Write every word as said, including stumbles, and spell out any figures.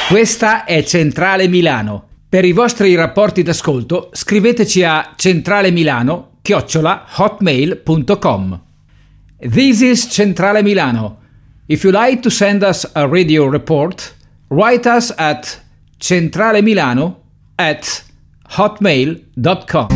Questa è Centrale Milano. Per i vostri rapporti d'ascolto scriveteci a centralemilano chiocciola hotmail punto com. This is Centrale Milano. If you like to send us a radio report, write us at centralemilano at hotmail dot com.